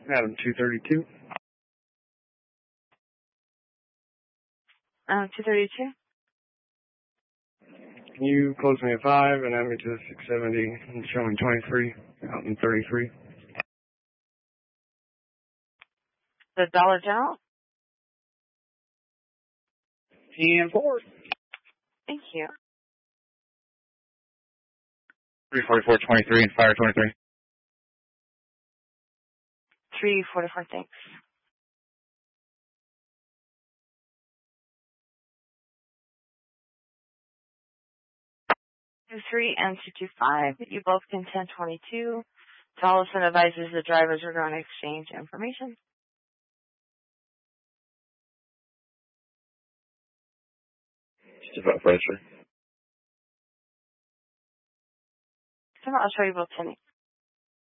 Adam 232. 232. Can you close me at 5 and add me to the 670 and showing 23 out in 33? The Dollar General? TM4. Thank you. 344-23 and fire 23. 344, thanks. 23 and 225, you both can 1022. Tollefson advises the drivers are going to exchange information. Just about register. So I'll show you both 10